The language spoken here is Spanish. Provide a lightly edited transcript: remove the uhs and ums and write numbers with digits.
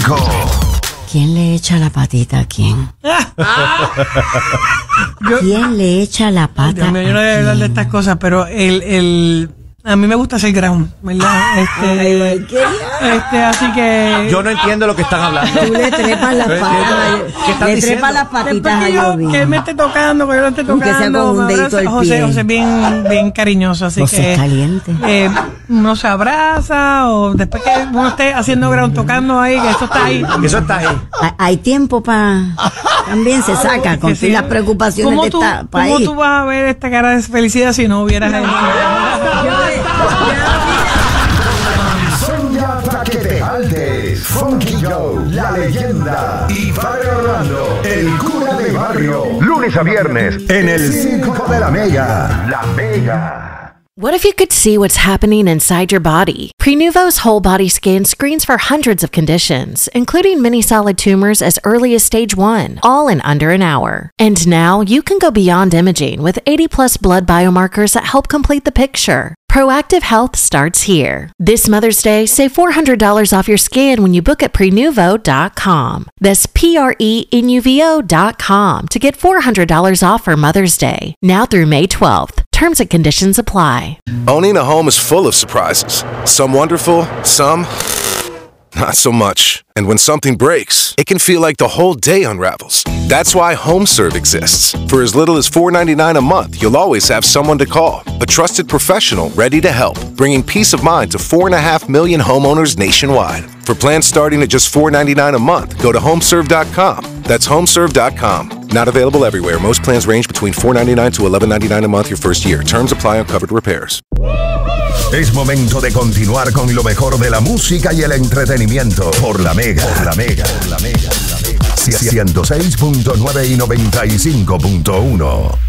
5. ¿Quién le echa la patita a quién? ¿Quién le echa la pata Dios mío, yo no voy a hablar de estas cosas, pero a mí me gusta hacer ground, ¿verdad? Así que... Yo no entiendo lo que están hablando. Tú le trepas las patas. Le trepas las patitas a Jovi. Que él me esté tocando, que yo lo esté tocando. Que sea con un dedito al pie. José es bien cariñoso, así José que... es caliente. Uno se abraza, o después que uno esté haciendo ground, tocando ahí, que eso está ahí. Eso está ahí. Hay tiempo para... También se saca con sí. las preocupaciones de este país. ¿Cómo tú vas a ver esta cara de felicidad si no hubieras hecho? Sonia para que te jaltes. Funky Joe, la leyenda. Y Padre Orlando, el cura de barrio. Lunes a viernes en el Circo de la Mega. La Mega. What if you could see what's happening inside your body? Prenuvo's whole body scan screens for hundreds of conditions, including many solid tumors as early as stage 1, all in under an hour. And now you can go beyond imaging with 80+ blood biomarkers that help complete the picture. Proactive Health starts here. This Mother's Day, save $400 off your scan when you book at Prenuvo.com. That's PRENUVO.com to get $400 off for Mother's Day. Now through May 12th. Terms and conditions apply. Owning a home is full of surprises. Some wonderful, some not so much. And when something breaks, it can feel like the whole day unravels. That's why HomeServe exists. For as little as $4.99 a month, you'll always have someone to call. A trusted professional ready to help, bringing peace of mind to 4.5 million homeowners nationwide. For plans starting at just $4.99 a month, go to homeserve.com. That's homeserve.com. Not available everywhere. Most plans range between $4.99 to $11.99 a month your first year. Terms apply on covered repairs. Es momento de continuar con lo mejor de la música y el entretenimiento por la Mega. 106.9 y 95.1.